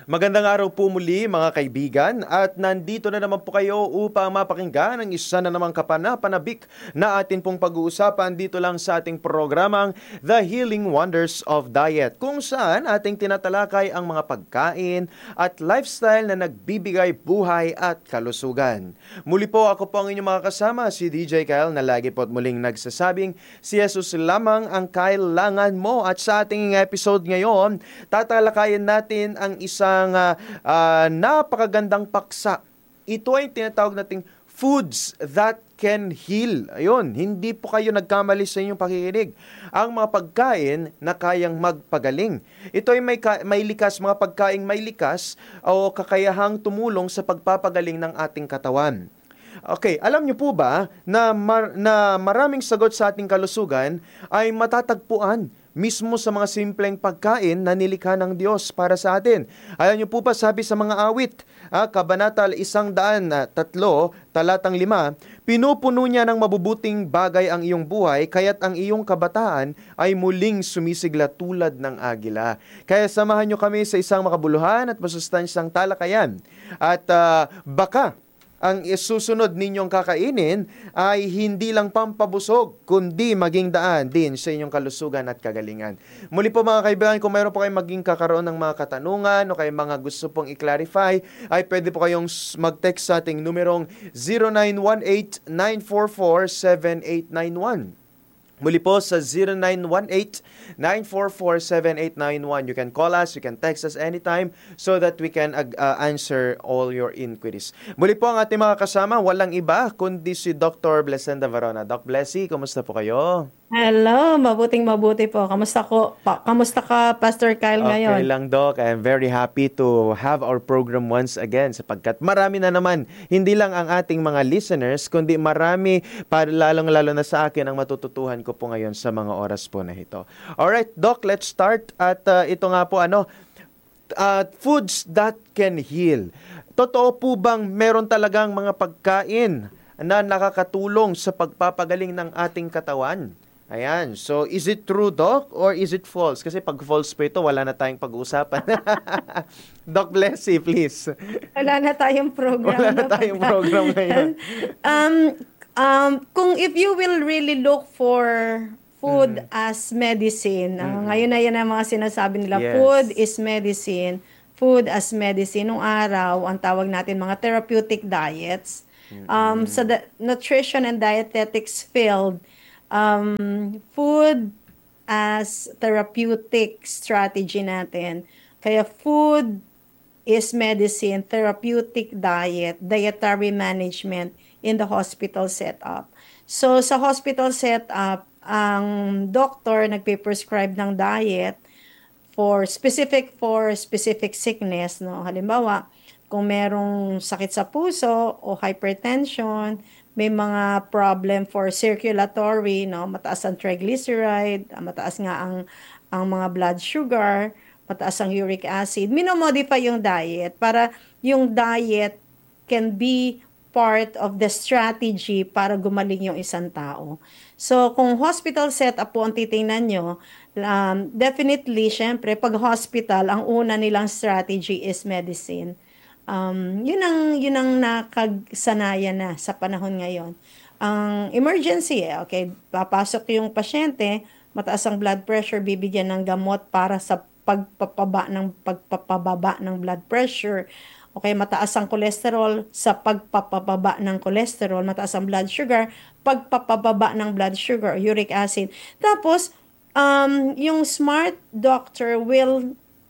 Magandang araw po muli mga kaibigan at nandito na naman po kayo upang mapakinggan ang isa na namang kapanapanabik na atin pong pag-uusapan dito lang sa ating programang The Healing Wonders of Diet, kung saan ating tinatalakay ang mga pagkain at lifestyle na nagbibigay buhay at kalusugan. Muli po ako po ang inyong mga kasama, si DJ Kyle, na lagi po at muling nagsasabing si Jesus lamang ang kailangan mo. At sa ating episode ngayon, tatalakayin natin ang isang napakagandang paksa. Ito ay tinatawag nating foods that can heal. Ayun, hindi po kayo nagkamali sa inyong pakikinig. Ang mga pagkain na kayang magpagaling. Ito ay may likas, mga pagkain may likas o kakayahang tumulong sa pagpapagaling ng ating katawan. Okay, alam niyo po ba na maraming sagot sa ating kalusugan ay matatagpuan mismo sa mga simpleng pagkain na nilikha ng Diyos para sa atin. Alam niyo po ba, sabi sa mga awit, Kabanata 103, talatang 5, pinupuno niya ng mabubuting bagay ang iyong buhay, kaya't ang iyong kabataan ay muling sumisigla tulad ng agila. Kaya samahan niyo kami sa isang makabuluhan at masustansyang talakayan. At baka ang isusunod ninyong kakainin ay hindi lang pampabusog, kundi maging daan din sa inyong kalusugan at kagalingan. Muli po mga kaibigan, kung mayroon po kayong maging kakaroon ng mga katanungan o kayong mga gusto pong i-clarify, ay pwede po kayong mag-text sa ating numerong 0918-944-7891. Muli po sa 0918-944-7891. You can call us, you can text us anytime so that we can answer all your inquiries. Muli po ang ating mga kasama, walang iba kundi si Dr. Blessenda Varona. Doc Blessy, kumusta po kayo? Hello, mabuti po. Kamusta ka, Pastor Kyle, ngayon? Okay lang, Doc. I'm very happy to have our program once again sapagkat marami na naman, hindi lang ang ating mga listeners, kundi marami, lalong-lalo na sa akin, ang matututuhan ko po ngayon sa mga oras po na ito. Alright, Doc, let's start. At ito nga po, foods that can heal. Totoo po bang meron talagang mga pagkain na nakakatulong sa pagpapagaling ng ating katawan? Ayan. So, is it true, Doc, or is it false? Kasi pag false po ito, wala na tayong pag-uusapan. Doc Blessy, please. Wala na tayong program. Wala na tayong program ngayon. Kung if you will really look for food as medicine, ngayon na yan ang mga sinasabi nila, Yes. food is medicine, food as medicine. Nung araw, ang tawag natin mga therapeutic diets. Sa nutrition and dietetics field, food as therapeutic strategy natin. Kaya food is medicine, therapeutic diet, dietary management in the hospital setup. So sa hospital setup, ang doctor nagpe-prescribe ng diet for specific sickness, no. Halimbawa, kung merong sakit sa puso o hypertension, may mga problem for circulatory, no, mataas ang triglyceride, mataas nga ang mga blood sugar, mataas ang uric acid. Minomodify yung diet para yung diet can be part of the strategy para gumaling yung isang tao. So, kung hospital setup po ang titingnan nyo, definitely, syempre, pag hospital, ang una nilang strategy is medicine. Yun ang nakagsanayan na sa panahon ngayon. Ang emergency, okay, papasok yung pasyente, mataas ang blood pressure, bibigyan ng gamot para sa pagpapababa ng blood pressure. Okay, mataas ang cholesterol, sa pagpapababa ng cholesterol, mataas ang blood sugar, pagpapababa ng blood sugar, uric acid. Tapos, yung smart doctor will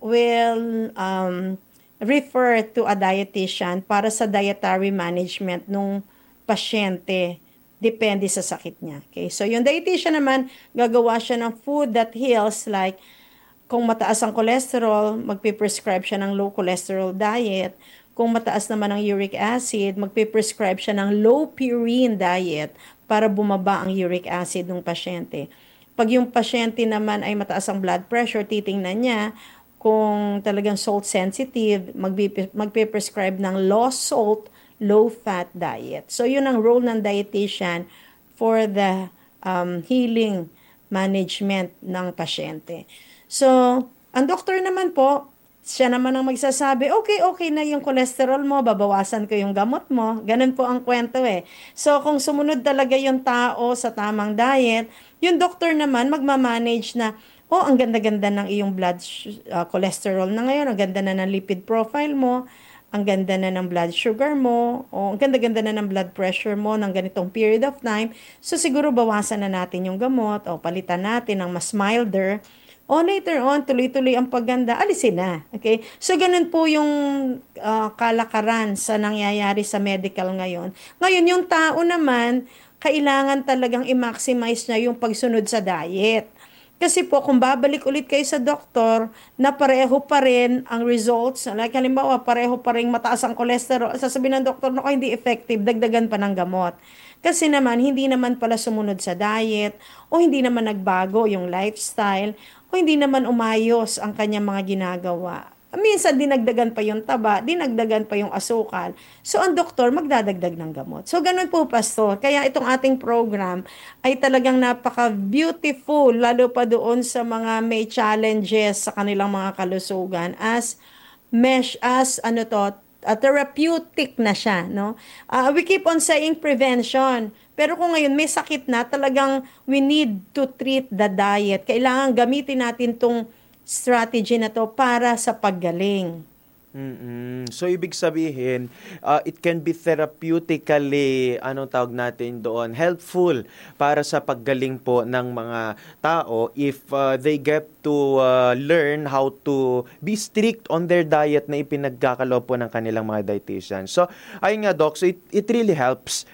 refer to a dietitian para sa dietary management ng pasyente. Depende sa sakit niya. Okay? So, yung dietitian naman, gagawa siya ng food that heals, like, kung mataas ang cholesterol, magpiprescribe siya ng low cholesterol diet. Kung mataas naman ang uric acid, magpiprescribe siya ng low purine diet para bumaba ang uric acid ng pasyente. Pag yung pasyente naman ay mataas ang blood pressure, titingnan niya kung talagang salt sensitive, magpiprescribe ng low salt, low fat diet. So yun ang role ng dietitian for the healing management ng pasyente. So, ang doktor naman po, siya naman ang magsasabi, okay, okay na yung cholesterol mo, babawasan ko yung gamot mo. Ganun po ang kwento eh. So, kung sumunod talaga yung tao sa tamang diet, yung doktor naman magmamanage na, oh, ang ganda-ganda ng iyong cholesterol na ngayon, ang ganda na ng lipid profile mo, ang ganda na ng blood sugar mo, o ang ganda-ganda na ng blood pressure mo ng ganitong period of time. So, siguro bawasan na natin yung gamot o palitan natin ng mas milder. O later on, tuloy-tuloy ang pagganda, alisin na. Okay? So, ganun po yung kalakaran sa nangyayari sa medical ngayon. Ngayon, yung tao naman, kailangan talagang i-maximize niya yung pagsunod sa diet. Kasi po, kung babalik ulit kayo sa doktor na pareho pa rin ang results, like halimbawa, pareho pa rin mataas ang cholesterol, sasabihin ng doktor, no, hindi effective, dagdagan pa ng gamot. Kasi naman, hindi naman pala sumunod sa diet, o hindi naman nagbago yung lifestyle, o hindi naman umayos ang kanyang mga ginagawa. Minsan, dinagdagan pa yung taba, dinagdagan pa yung asukal. So, ang doktor magdadagdag ng gamot. So, ganun po, Pastor. Kaya itong ating program ay talagang napaka-beautiful, lalo pa doon sa mga may challenges sa kanilang mga kalusugan as ano to, therapeutic na siya, no? We keep on saying prevention. Pero kung ngayon may sakit na, talagang we need to treat the diet. Kailangan gamitin natin tong strategy na to para sa paggaling. So, ibig sabihin, it can be therapeutically, anong tawag natin doon, helpful para sa paggaling po ng mga tao if they get to learn how to be strict on their diet na ipinagkakaloob po ng kanilang mga dietitian. So, ayun nga, Doc, so it really helps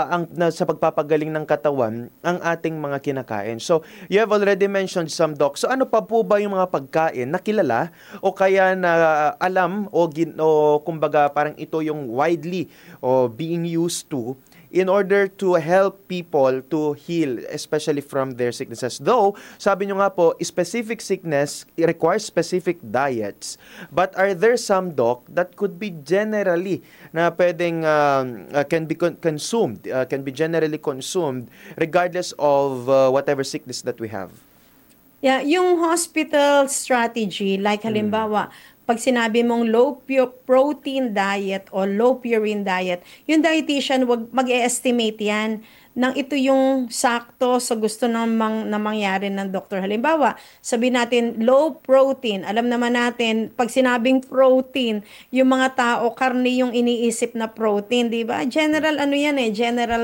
sa pagpapagaling ng katawan ang ating mga kinakain. So, you have already mentioned some, Doc. So, ano pa po ba yung mga pagkain na kilala o kaya na alam o kumbaga parang ito yung widely o being used to in order to help people to heal, especially from their sicknesses. Though, sabi nyo nga po, specific sickness requires specific diets. But are there some, Doc, that could be generally na pwedeng can be consumed, can be generally consumed regardless of whatever sickness that we have? Yeah, yung hospital strategy, like halimbawa, pag sinabi mong low protein diet o low purine diet, yung dietitian wag mag-estimate yan nang ito yung sakto sa gusto na mangyari ng doktor. Halimbawa, sabihin natin low protein. Alam naman natin, pag sinabing protein, yung mga tao, karne yung iniisip na protein, di ba? General ano yan eh,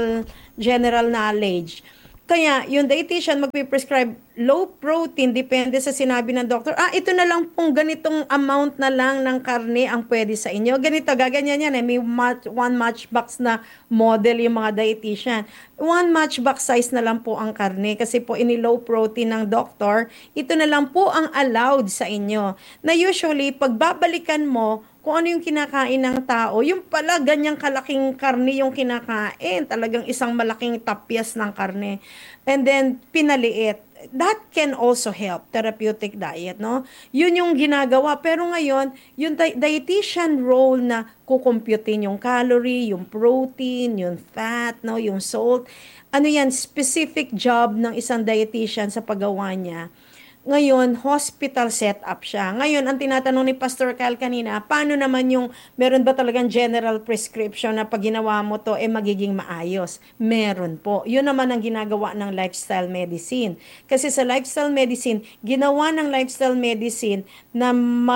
general knowledge. Kaya, yung dietitian magpiprescribe low protein, depende sa sinabi ng doktor. Ito na lang pong ganitong amount na lang ng karne ang pwede sa inyo. Ganito, gaganyan yan eh. May one matchbox na model yung mga dietitian. One matchbox size na lang po ang karne kasi po ini-low protein ng doktor. Ito na lang po ang allowed sa inyo. Na usually, pagbabalikan mo, kung ano yung kinakain ng tao, yung pala ganyang kalaking karne yung kinakain. Talagang isang malaking tapyas ng karne. And then, pinaliit. That can also help, therapeutic diet, no? Yun yung ginagawa. Pero ngayon, yung dietitian role na kukumputin yung calorie, yung protein, yung fat, no? Yung salt. Ano yan, specific job ng isang dietitian sa paggawa niya. Ngayon, hospital setup siya. Ngayon, ang tinatanong ni Pastor Kyle kanina, paano naman yung, meron ba talagang general prescription na pag ginawa mo to, magiging maayos? Meron po. Yun naman ang ginagawa ng lifestyle medicine. Kasi sa lifestyle medicine, ginawa ng lifestyle medicine na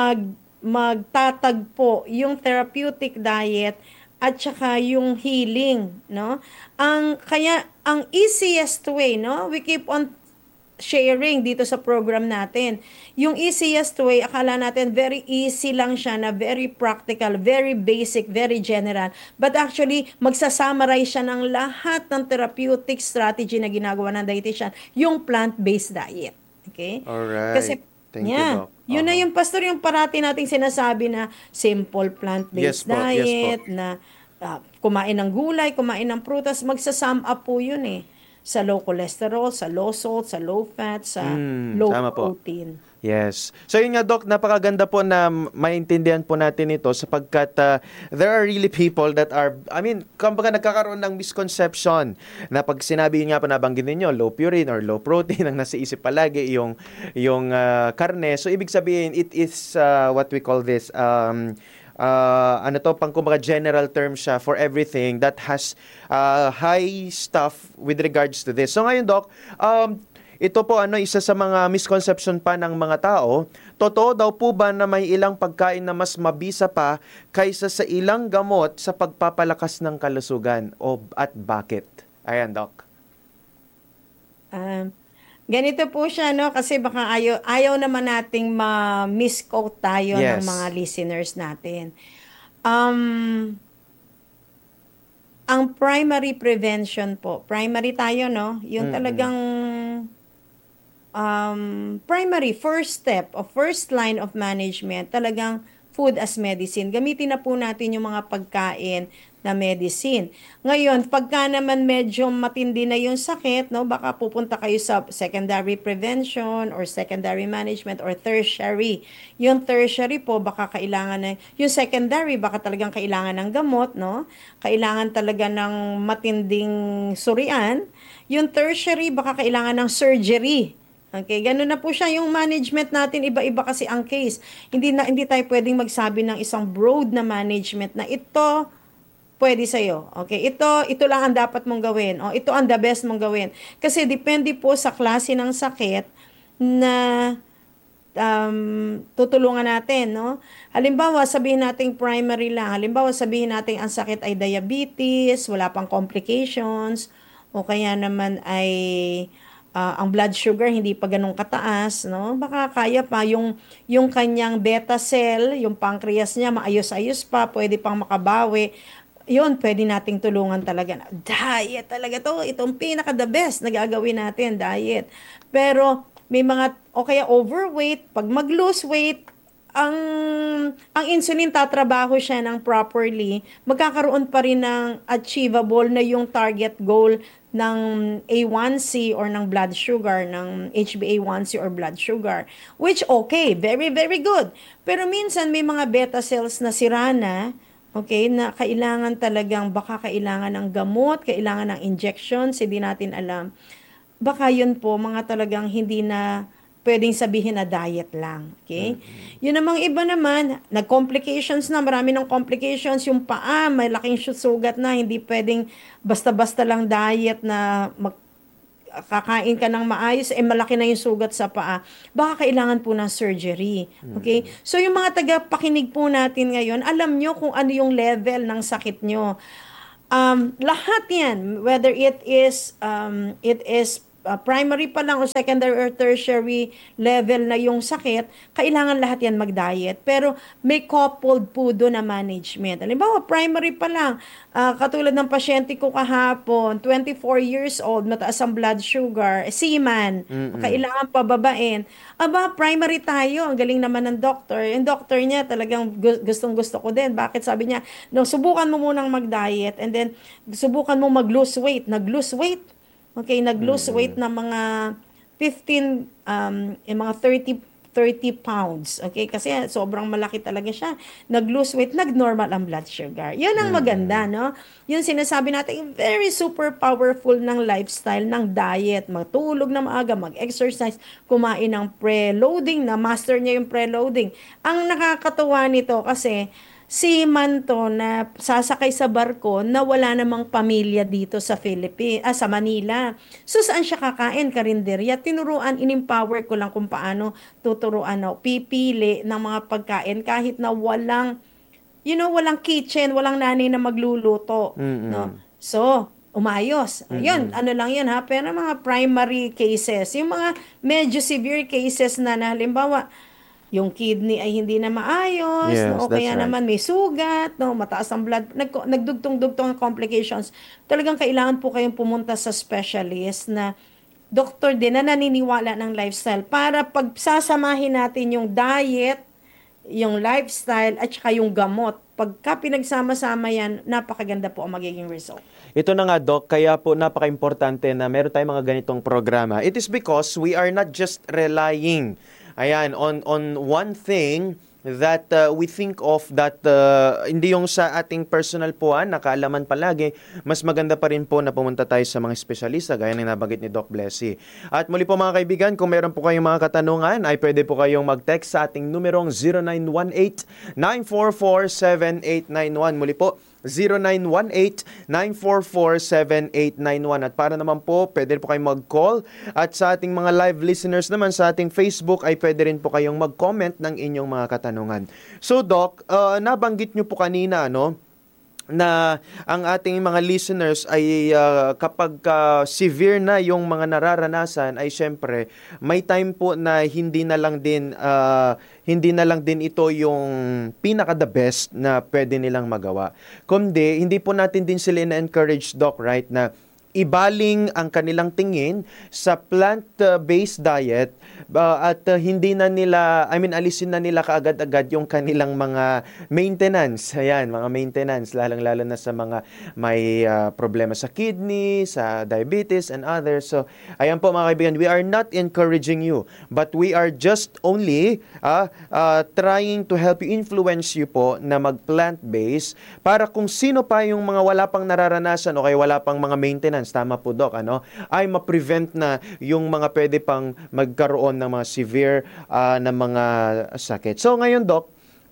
magtatagpo yung therapeutic diet at saka yung healing, no? Kaya, ang easiest way, no? We keep on sharing dito sa program natin. Yung easiest way, akala natin very easy lang siya na very practical, very basic, very general. But actually, magsasummarize siya ng lahat ng therapeutic strategy na ginagawa ng dietitian, yung plant-based diet. Okay? Alright. Kasi, Thank you, Doc. yun na yung pastor, yung parati nating sinasabi na simple plant-based diet, na kumain ng gulay, kumain ng prutas, magsasum up po yun eh. Sa low cholesterol, sa low salt, sa low fat, sa low protein. Yes. So yun nga, Doc, napakaganda po na maintindihan po natin ito sapagkat there are really people that are, kumbaga nagkakaroon ng misconception na pag sinabi nga po, nabanggit ninyo, low purine or low protein ang nasa isip palagi yung karne. So ibig sabihin, it is what we call this, kumbaga general term siya for everything that has high stuff with regards to this. So ngayon, Doc, ito po isa sa mga misconception pa ng mga tao. Totoo daw po ba na may ilang pagkain na mas mabisa pa kaysa sa ilang gamot sa pagpapalakas ng kalusugan at bakit? Ayan, Doc. Ganito po siya, no? Kasi baka ayaw naman nating ma-misquote tayo ng Yes. mga listeners natin. Ang primary prevention po, primary tayo, no? Yung talagang primary, first step o first line of management, talagang food as medicine. Gamitin na po natin yung mga pagkain na medicine. Ngayon, pagka naman medyo matindi na yung sakit, no, baka pupunta kayo sa secondary prevention or secondary management or tertiary. Yung tertiary po, baka kailangan na, yung secondary, baka talagang kailangan ng gamot, no? Kailangan talaga ng matinding surian. Yung tertiary, baka kailangan ng surgery. Okay, ganun na po siya yung management natin, iba-iba kasi ang case. Hindi tayo pwedeng magsabi ng isang broad na management na ito pwede sa iyo. Okay, ito lang ang dapat mong gawin. O ito ang the best mong gawin. Kasi depende po sa klase ng sakit na tutulungan natin, no? Halimbawa, sabihin natin primary lang. Halimbawa, sabihin natin ang sakit ay diabetes, wala pang complications, o kaya naman ay ang blood sugar hindi pa ganun kataas, no? Baka kaya pa yung kanyang beta cell, yung pancreas niya maayos-ayos pa, pwede pang makabawi. Yun, pwede nating tulungan talaga na diet talaga to. Itong pinaka the best na gagawin natin, diet. Pero may mga o kaya overweight, pag mag-lose weight, ang insulin tatrabaho siya ng properly, magkakaroon pa rin ng achievable na yung target goal ng A1C or ng blood sugar, ng HbA1c or blood sugar. Which okay, very, very good. Pero minsan may mga beta cells na sira na, okay, na kailangan talagang, baka kailangan ng gamot, kailangan ng injections, hindi natin alam. Baka yun po, mga talagang hindi na pwedeng sabihin na diet lang. Okay? Yun namang iba naman, nag-complications na, marami ng complications, yung paa, may laking sugat na, hindi pwedeng basta-basta lang diet na kakain ka ng maayos, malaki na yung sugat sa paa. Baka kailangan po ng surgery. Okay? So yung mga tagapakinig po natin ngayon, alam nyo kung ano yung level ng sakit nyo. Lahat yan, whether it is primary pa lang o secondary or tertiary level na yung sakit, kailangan lahat yan mag-diet. Pero may coupled po doon na management. Halimbawa, primary pa lang, katulad ng pasyente ko kahapon, 24 years old, mataas ang blood sugar, seaman, kailangan pababain. Primary tayo, ang galing naman ng doctor. Yung doctor niya talagang gustong-gusto ko din. Bakit? Sabi niya, no, subukan mo munang mag-diet and then subukan mo mag-lose weight. Nag-lose weight. Okay, nag-lose weight na mga 15, mga 30 pounds. Okay, kasi sobrang malaki talaga siya. Nag-lose weight, nag-normal ang blood sugar. Yun ang maganda, no? Yun sinasabi natin, very super powerful ng lifestyle, ng diet. Matulog na maaga, mag-exercise, kumain ng pre-loading, na master niya yung pre-loading. Ang nakakatuwa nito kasi, seaman to na sasakay sa barko na wala namang pamilya dito sa sa Manila. So, saan siya kakain? Karinderya. Tinuruan, in-empower ko lang kung paano tuturuan na pipili ng mga pagkain kahit na walang, walang kitchen, walang nanay na magluluto. No? So, umayos. Ayun, ano lang yan ha. Pero mga primary cases, yung mga medyo severe cases na halimbawa, yung kidney ay hindi na maayos, Yes, no? O that's kaya right. naman may sugat, no? Mataas ang blood, nagdugtong-dugtong ang complications. Talagang kailangan po kayong pumunta sa specialist na doktor din na naniniwala ng lifestyle para pagsasamahin natin yung diet, yung lifestyle, at saka yung gamot. Pagka pinagsama-sama yan, napakaganda po ang magiging result. Ito na nga, Doc, kaya po napaka-importante na meron tayong mga ganitong programa. It is because we are not just relying Ayan, on one thing that we think of that hindi yung sa ating personal puan, nakaalaman palagi, mas maganda pa rin po na pumunta tayo sa mga espesyalista gaya ng nabanggit ni Doc Blessy. At muli po mga kaibigan, kung meron po kayong mga katanungan, ay pwede po kayong mag-text sa ating numerong 0918-944-7891. Muli po, 0918-944-7891. At para naman po, pwede po kayong mag-call. At sa ating mga live listeners naman sa ating Facebook, ay pwede rin po kayong mag-comment ng inyong mga katanungan. So Doc, nabanggit nyo po kanina, na ang ating mga listeners ay kapag severe na yung mga nararanasan ay syempre may time po na hindi na lang din ito yung pinaka the best na pwede nilang magawa. Kundi hindi po natin din sila na-encourage, Doc, right, na ibaling ang kanilang tingin sa plant-based diet at hindi na nila, alisin na nila kaagad-agad yung kanilang mga maintenance. Ayan, mga maintenance, lalong-lalo na sa mga may problema sa kidney, sa diabetes, and others. So, ayan po mga kaibigan, we are not encouraging you, but we are just only trying to help you, influence you po na mag-plant-based para kung sino pa yung mga wala pang nararanasan o kaya wala pang mga maintenance, tama po Doc, ay ma-prevent na yung mga pwede pang magkaroon ng mga severe na mga sakit. So ngayon Doc,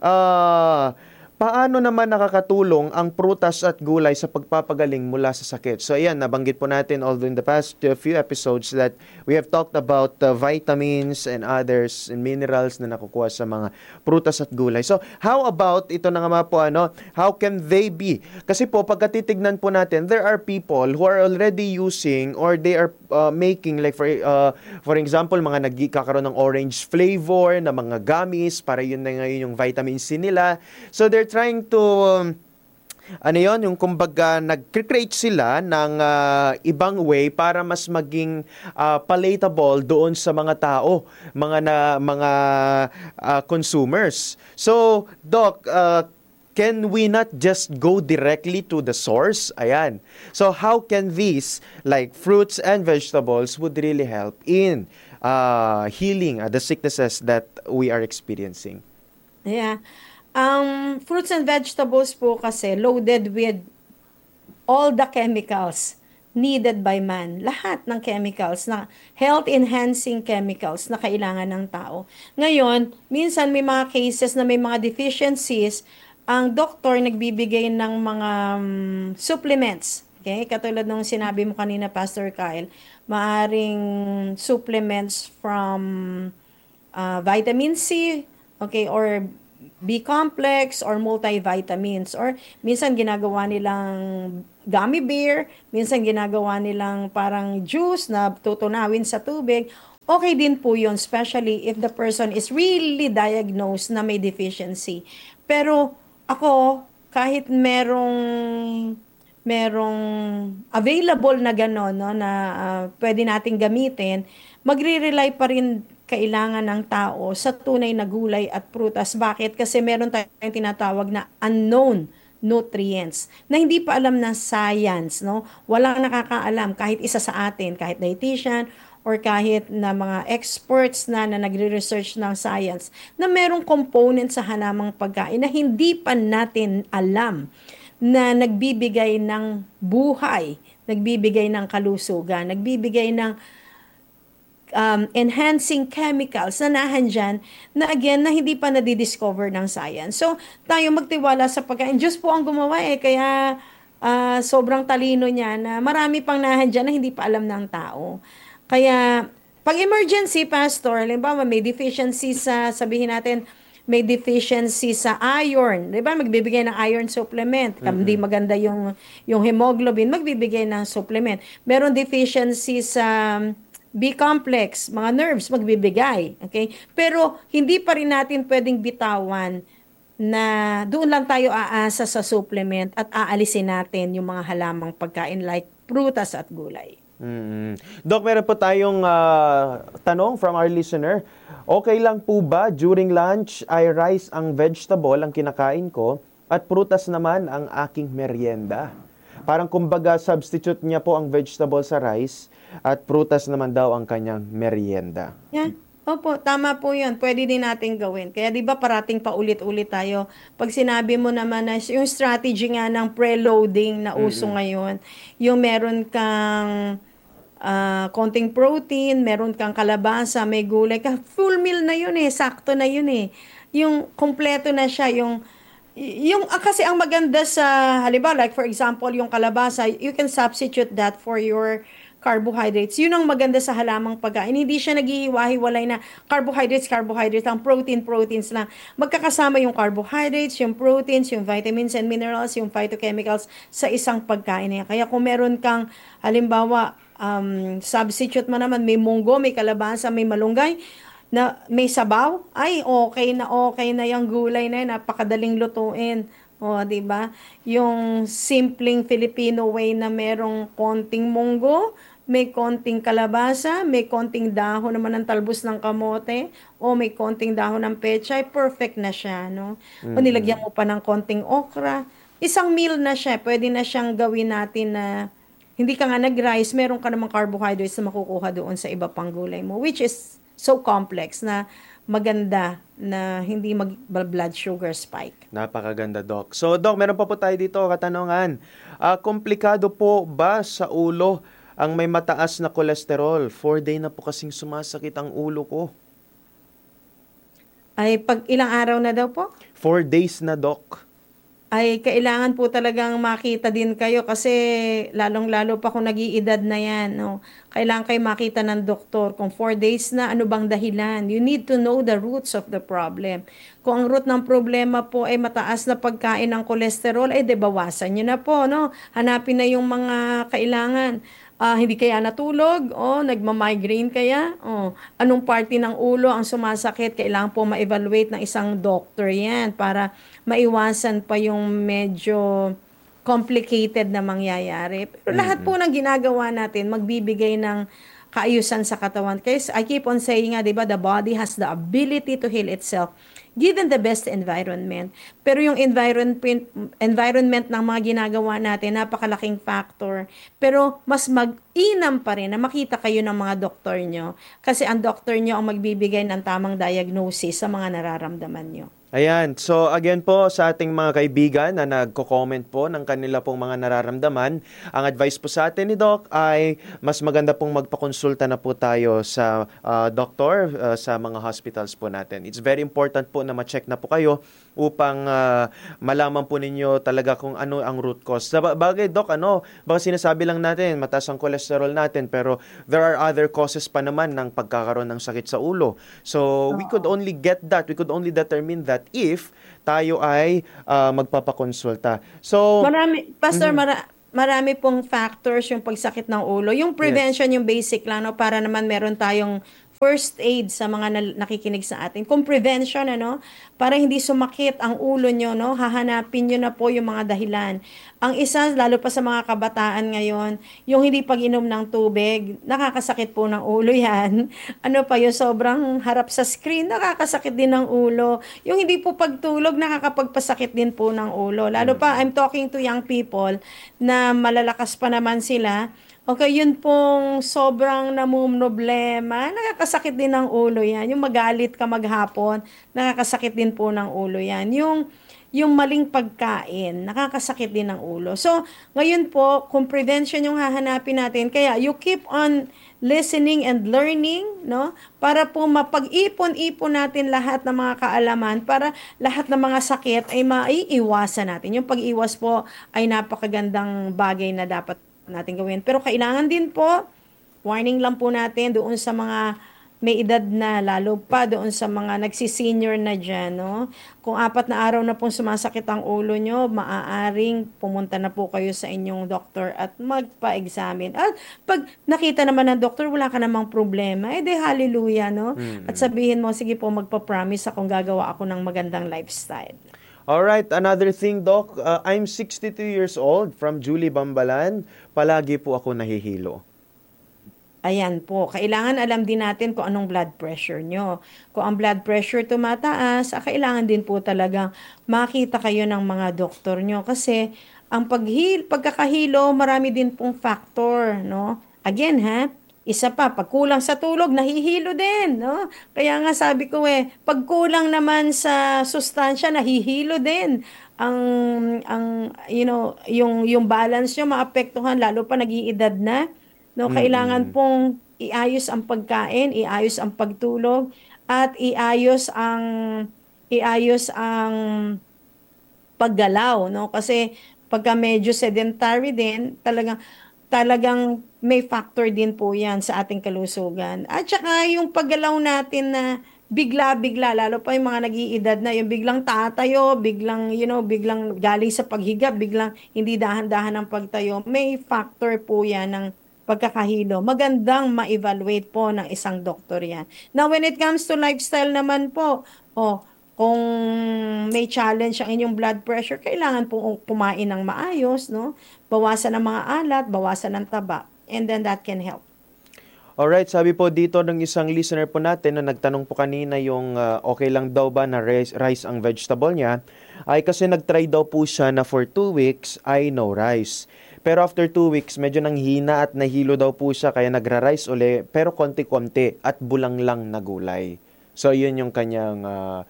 paano naman nakakatulong ang prutas at gulay sa pagpapagaling mula sa sakit? So ayan, nabanggit po natin although in the past few episodes that we have talked about vitamins and others and minerals na nakukuha sa mga prutas at gulay. So how about ito na nga po, how can they be? Kasi po pagkatitignan po natin, there are people who are already using or they are making like for example, mga nagkakaroon ng orange flavor na mga gummies para yun na ngayon yung vitamin C nila. So they're trying to yung kumbaga nag-create sila ng ibang way para mas maging palatable doon sa mga tao, mga consumers. So, Doc, can we not just go directly to the source? Ayan. So, how can these like fruits and vegetables would really help in healing the sicknesses that we are experiencing? Yeah. Fruits and vegetables po kasi loaded with all the chemicals needed by man. Lahat ng chemicals na health-enhancing chemicals na kailangan ng tao. Ngayon, minsan may mga cases na may mga deficiencies, ang doktor nagbibigay ng mga supplements. Okay? Katulad nung sinabi mo kanina, Pastor Kyle, maaring supplements from vitamin C, okay, or B-complex or multivitamins, or minsan ginagawa nilang gummy bear, minsan ginagawa nilang parang juice na tutunawin sa tubig. Okay din po yun, especially if the person is really diagnosed na may deficiency. Pero ako, kahit merong available na gano'n, na pwede nating gamitin, magre-rely pa rin kailangan ng tao sa tunay na gulay at prutas. Bakit? Kasi meron tayong tinatawag na unknown nutrients na hindi pa alam ng science, no? Walang nakakaalam, kahit isa sa atin, kahit dietitian or kahit na mga experts na nagre-research ng science, na merong component sa halamang pagkain na hindi pa natin alam na nagbibigay ng buhay, nagbibigay ng kalusugan, nagbibigay ng enhancing chemicals na nahandyan na again na hindi pa nadidiscover ng science. So, tayo magtiwala sa pagkain. Diyos po ang gumawa kaya sobrang talino niya na marami pang nahandyan na hindi pa alam ng tao. Kaya, pag emergency, Pastor, halimbawa may deficiency sabihin natin, may deficiency sa iron. Diba? Magbibigay ng iron supplement. Hindi maganda yung hemoglobin, magbibigay ng supplement. Meron deficiency sa B-complex, mga nerves, magbibigay. Okay? Pero hindi pa rin natin pwedeng bitawan na doon lang tayo aasa sa supplement at aalisin natin yung mga halamang pagkain like prutas at gulay. Doc, meron po tayong tanong from our listener. Okay lang po ba during lunch ay rice ang vegetable ang kinakain ko at prutas naman ang aking merienda? Parang kumbaga substitute niya po ang vegetable sa rice at prutas naman daw ang kanyang merienda. Yeah. Opo, tama po yun. Pwede din natin gawin. Kaya di ba parating paulit-ulit tayo. Pag sinabi mo naman na yung strategy nga ng preloading na uso Mm-mm. ngayon, yung meron kang konting protein, meron kang kalabasa, may gulay ka, full meal na yun eh, sakto na yun eh. Yung kompleto na siya, kasi ang maganda sa, halimbawa, like for example, yung kalabasa, you can substitute that for your carbohydrates. Yun ang maganda sa halamang pagkain. Hindi siya naghihiwa-hiwalay na carbohydrates, ang proteins lang. Magkakasama yung carbohydrates, yung proteins, yung vitamins and minerals, yung phytochemicals sa isang pagkain niya. Kaya kung meron kang, halimbawa, substitute mo naman, may munggo, may kalabasa, may malunggay, na may sabaw, ay okay na yung gulay na yun, napakadaling lutuin. O, di ba? Yung simpleng Filipino way na merong konting munggo, may konting kalabasa, may konting dahon naman ng talbos ng kamote, o may konting dahon ng pechay, perfect na siya, no? O nilagyan Mm-mm. mo pa ng konting okra, isang meal na siya, pwede na siyang gawin natin na hindi ka nga nag-rice, meron ka namang carbohydrates na makukuha doon sa iba pang gulay mo, which is so complex na maganda na hindi mag-blood sugar spike. Napakaganda, Doc. So, Doc, meron pa po tayo dito katanungan. Komplikado po ba sa ulo ang may mataas na kolesterol? 4 day na po kasing sumasakit ang ulo ko. Ay, pag ilang araw na daw po? 4 days na, Doc. Ay, kailangan po talagang makita din kayo kasi lalong-lalo pa kung nag-iedad na yan, no? Kailangan kayo makita ng doktor. Kung 4 days na, ano bang dahilan? You need to know the roots of the problem. Kung ang root ng problema po ay mataas na pagkain ng kolesterol, ay bawasan nyo na po, no? Hanapin na yung mga kailangan. Hindi kaya natulog? O nagma-migraine kaya? O anong parte ng ulo ang sumasakit? Kailangan po ma-evaluate ng isang doctor yan para maiwasan pa yung medyo complicated na mangyayari. Pero lahat Mm-mm. po ng ginagawa natin, magbibigay ng kaayusan sa katawan. Kasi I keep on saying nga, di ba, the body has the ability to heal itself given the best environment. Pero yung environment ng mga ginagawa natin, napakalaking factor. Pero mas mag-inam pa rin na makita kayo ng mga doktor nyo. Kasi ang doktor nyo ang magbibigay ng tamang diagnosis sa mga nararamdaman nyo. Ayan. So again po sa ating mga kaibigan na nagko-comment po ng kanila pong mga nararamdaman, ang advice po sa atin ni Doc ay mas maganda pong magpakonsulta na po tayo sa doktor sa mga hospitals po natin. It's very important po na ma-check na po kayo upang malaman po ninyo talaga kung ano ang root cause. Bagay, Doc, baka sinasabi lang natin mataas ang cholesterol natin pero there are other causes pa naman ng pagkakaroon ng sakit sa ulo. So we could only get that, we could only determine that if tayo ay magpapakonsulta. So, Pastor, mhm, marami pong factors yung pagsakit ng ulo. Yung yes. prevention, yung basic lang, no, para naman meron tayong first aid sa mga nakikinig sa atin. Kung prevention, para hindi sumakit ang ulo nyo, no, hahanapin nyo na po yung mga dahilan. Ang isa, lalo pa sa mga kabataan ngayon, yung hindi pag-inom ng tubig, nakakasakit po ng ulo yan. Ano pa yung sobrang harap sa screen, nakakasakit din ng ulo. Yung hindi po pagtulog, nakakapagpasakit din po ng ulo. Lalo pa, Mm-mm. I'm talking to young people na malalakas pa naman sila. Okay, yun pong sobrang namumroblema, nakakasakit din ng ulo yan. Yung magalit ka maghapon, nakakasakit din po ng ulo yan. Yung maling pagkain, nakakasakit din ng ulo. So, ngayon po, kung prevention yung hahanapin natin, kaya you keep on listening and learning, no? Para po mapag-ipon-ipon natin lahat ng mga kaalaman para lahat ng mga sakit ay maiiwasan natin. Yung pag-iwas po ay napakagandang bagay na dapat natin gawin. Pero kailangan din po, warning lang po natin doon sa mga may edad na, lalo pa doon sa mga nagsisenior na dyan, no? Kung 4 na araw na pong sumasakit ang ulo nyo, maaaring pumunta na po kayo sa inyong doktor at magpa-examine. At pag nakita naman ng doktor, wala ka namang problema, eh di hallelujah, no? At Mm-mm. sabihin mo, sige po, magpa-promise akong gagawa ako ng magandang lifestyle. All right, another thing, Doc. I'm 62 years old from Julie Bambalan. Palagi po ako nahihilo. Ayan po, kailangan alam din natin kung anong blood pressure nyo. Kung ang blood pressure tumataas, kailangan din po talagang makita kayo ng mga doktor nyo. Kasi ang pagkakahilo, marami din pong factor, no? Again, ha? Isa pa, pag kulang sa tulog, nahihilo din, no? Kaya nga sabi ko pag kulang naman sa sustansya, nahihilo din. Ang yung balance nyo maapektuhan lalo pa nag-iedad na, no? Kailangan Mm-mm. pong iayos ang pagkain, iayos ang pagtulog, at iayos ang paggalaw, no? Kasi pagka medyo sedentary din, talagang may factor din po 'yan sa ating kalusugan. At saka yung paggalaw natin na bigla-bigla, lalo pa yung mga nag-iedad na, yung biglang tatayo, biglang, biglang galing sa paghiga, biglang hindi dahan-dahan ang pagtayo. May factor po 'yan ng pagkakahilo. Magandang ma-evaluate po ng isang doktor 'yan. Now, when it comes to lifestyle naman po, kung may challenge ang inyong blood pressure, kailangan pong kumain ng maayos, no? Bawasan ng mga alat, bawasan ng taba. And then that can help. Alright, sabi po dito ng isang listener po natin na nagtanong po kanina yung okay lang daw ba na rice ang vegetable niya, ay kasi nagtry daw po siya na for 2 weeks ay no rice. Pero after 2 weeks, medyo nanghina at nahilo daw po siya kaya nagra-rice uli pero konti-konti at bulang lang na gulay. So yun yung kanyang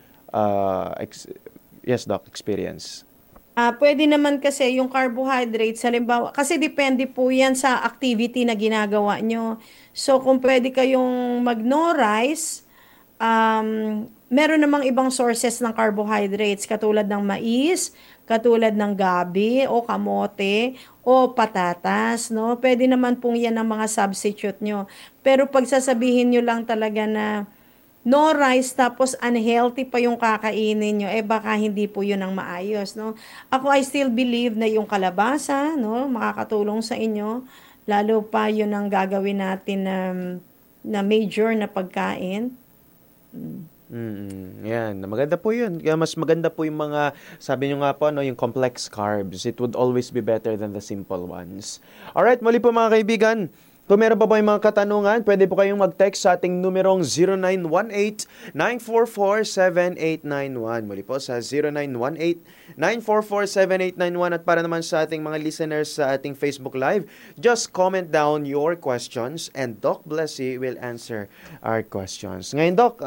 yes doc, experience. Pwede naman kasi yung carbohydrates, halimbawa, kasi depende po yan sa activity na ginagawa nyo. So, kung pwede kayong mag-no rice, meron namang ibang sources ng carbohydrates, katulad ng mais, katulad ng gabi o kamote o patatas, no? Pwede naman pong yan ang mga substitute nyo. Pero pag sasabihin nyo lang talaga na no rice tapos unhealthy pa yung kakainin nyo, baka hindi po yun ang maayos, no? Ako, I still believe na yung kalabasa, no, makakatulong sa inyo, lalo pa yun ang gagawin natin na major na pagkain. Yan, maganda po yun. Kaya mas maganda po yung mga, sabi nyo nga po, no, yung complex carbs. It would always be better than the simple ones. Alright, muli po mga kaibigan. Kung meron pa po yung mga katanungan, pwede po kayong mag-text sa ating numerong 0918-944-7891. Muli po sa 0918-944-7891. At para naman sa ating mga listeners sa ating Facebook Live, just comment down your questions and Doc Blessy will answer our questions. Ngayon, Doc,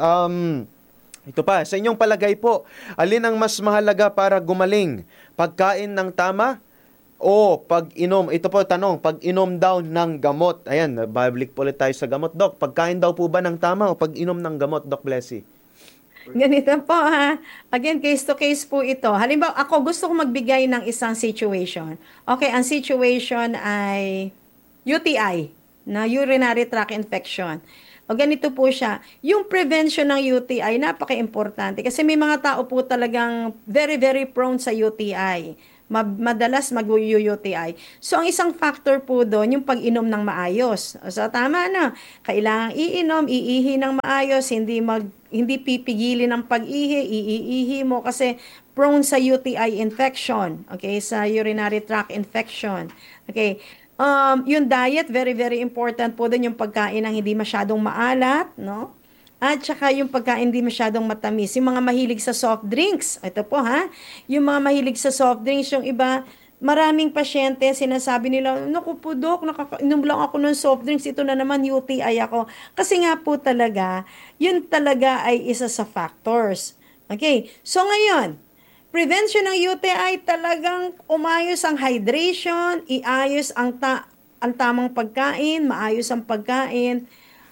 ito pa, sa inyong palagay po, alin ang mas mahalaga para gumaling? Pagkain ng tama o pag-inom? Ito po tanong, pag-inom daw ng gamot. Ayan, babalik po ulit tayo sa gamot. Doc, pagkain daw po ba ng tama o pag-inom ng gamot, Doc Blessy? Ganito po ha. Again, case to case po ito. Halimbawa, ako gusto ko magbigay ng isang situation. Okay, ang situation ay UTI, na urinary tract infection. O ganito po siya. Yung prevention ng UTI, napaka-importante. Kasi may mga tao po talagang very, very prone sa UTI. Madalas mag-UTI. So, ang isang factor po doon, yung pag-inom ng maayos. So, tama na. Kailangan iinom, iihi ng maayos, hindi pipigilin ng pag-ihi, iihi mo kasi prone sa UTI infection. Okay, sa urinary tract infection. Okay. Yung diet, very, very important po din yung pagkain ng hindi masyadong maalat, no? At saka yung pagkain hindi masyadong matamis. Yung mga mahilig sa soft drinks, ito po ha, yung mga mahilig sa soft drinks, yung iba, maraming pasyente, sinasabi nila, naku po dok, nakakainom lang ako ng soft drinks, ito na naman UTI ako. Kasi nga po talaga, yun talaga ay isa sa factors. Okay, so ngayon, prevention ng UTI, talagang umayos ang hydration, iayos ang tamang pagkain, maayos ang pagkain,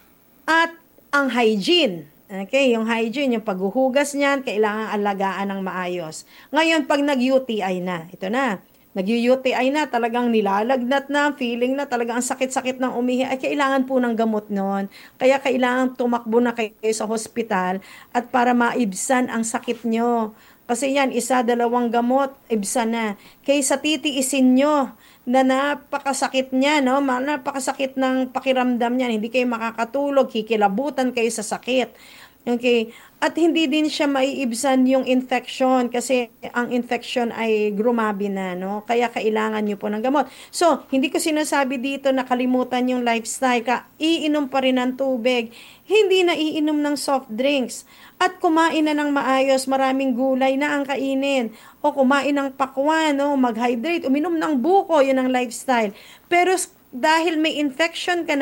at ang hygiene. Okay, yung hygiene, yung paghuhugas niyan, kailangan alagaan ng maayos. Ngayon, pag nag-UTI na, ito na, nag-UTI na, talagang nilalagnat na, feeling na, talagang ang sakit-sakit ng umihi, ay kailangan po ng gamot noon. Kaya kailangan tumakbo na kayo sa hospital at para maibsan ang sakit nyo. Kasi yan, isa, dalawang gamot, ibsan na. Kaysa titiisin nyo na napakasakit niya, no? Napakasakit ng pakiramdam niya. Hindi kayo makakatulog, kikilabutan kayo sa sakit. Okay. At hindi din siya maiibsan yung infection kasi ang infection ay grumabi na, no? Kaya kailangan niyo po ng gamot. So, hindi ko sinasabi dito na kalimutan yung lifestyle ka. Iinom pa rin ng tubig. Hindi na iinom ng soft drinks. At kumain na ng maayos, maraming gulay na ang kainin. O kumain ng pakwan, no? Mag-hydrate, uminom ng buko, yun ang lifestyle. Pero dahil may infection ka na,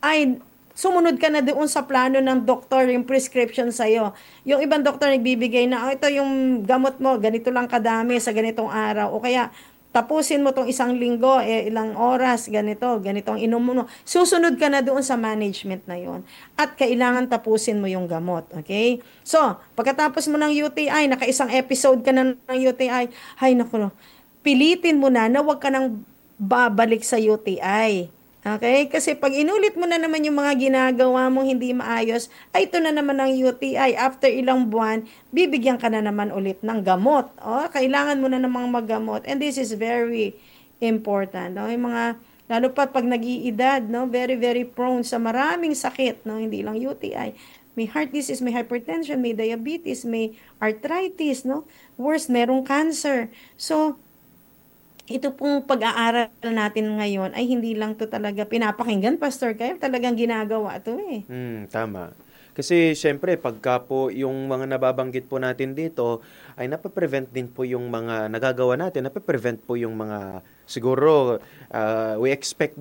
ay sumunod ka na doon sa plano ng doktor, yung prescription sa'yo. Yung ibang doktor nagbibigay na, ito yung gamot mo, ganito lang kadami sa ganitong araw. O kaya, tapusin mo tong isang linggo, ilang oras, ganitong inom mo. Susunod ka na doon sa management na yon. At kailangan tapusin mo yung gamot. Okay? So, pagkatapos mo ng UTI, naka-isang episode ka na ng UTI, hay naku, pilitin mo na wag ka nang babalik sa UTI. Okay? Kasi pag inulit mo na naman yung mga ginagawa mong hindi maayos, ay ito na naman ang UTI. After ilang buwan, bibigyan ka na naman ulit ng gamot. Kailangan mo na namang maggamot. And this is very important. Yung mga, lalo pa pag nag-iedad, very, very prone sa maraming sakit. Hindi lang UTI. May heart disease, may hypertension, may diabetes, may arthritis. Worse, merong cancer. So, ito pong pag-aaral natin ngayon ay hindi lang to talaga pinapakinggan, Pastor Kyle, talagang ginagawa to eh. Tama. Kasi syempre, pagka po yung mga nababanggit po natin dito, ay napaprevent din po yung mga nagagawa natin, napaprevent po yung mga, siguro, we expect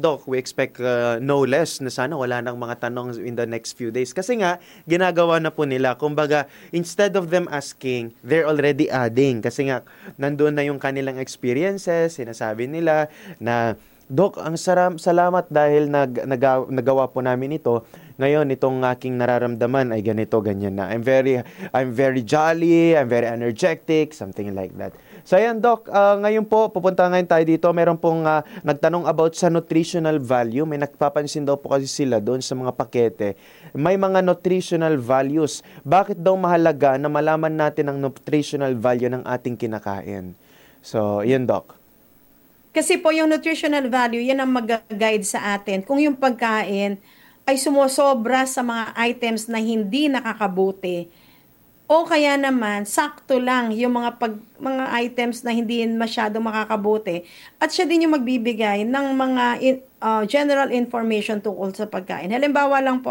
no less na sana wala nang mga tanong in the next few days. Kasi nga, ginagawa na po nila. Kumbaga, instead of them asking, they're already adding. Kasi nga, nandun na yung kanilang experiences, sinasabi nila na, Dok, ang salamat dahil nagawa po namin ito. Ngayon, itong aking nararamdaman ay ganito, ganyan na. I'm very jolly, I'm very energetic, something like that. So, ayan, Doc, ngayon po, pupunta ngayon tayo dito. Meron pong nagtanong about sa nutritional value. May nagpapansin daw po kasi sila doon sa mga pakete. May mga nutritional values. Bakit daw mahalaga na malaman natin ang nutritional value ng ating kinakain? So, yun, Doc. Kasi po yung nutritional value, yan ang mag-guide sa atin. Kung yung pagkain ay sumosobra sa mga items na hindi nakakabuti, o kaya naman, sakto lang yung mga items na hindi masyado makakabuti, at siya din yung magbibigay ng mga general information tungkol sa pagkain. Halimbawa lang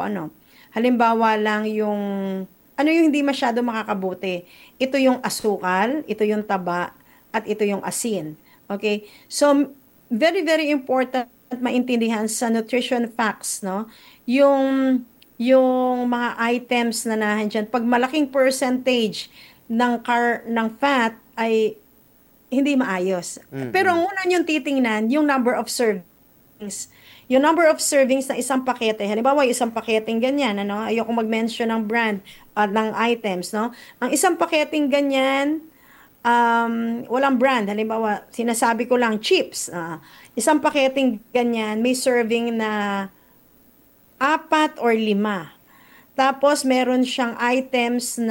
yung, yung hindi masyado makakabuti. Ito yung asukal, ito yung taba, at ito yung asin. Okay? So, very, very important maintindihan sa nutrition facts, yung mga items na nandiyan. Pag malaking percentage ng fat ay hindi maayos. Pero ang una yung titingnan, yung number of servings. Yung number of servings ng isang pakete. Halimbawa, yung isang paketeng ganyan, ayoko mag-mention ng brand ng items, Ang isang paketeng ganyan, walang brand. Halimbawa, sinasabi ko lang chips. Isang paketing ganyan, may serving na 4 or 5. Tapos, meron siyang items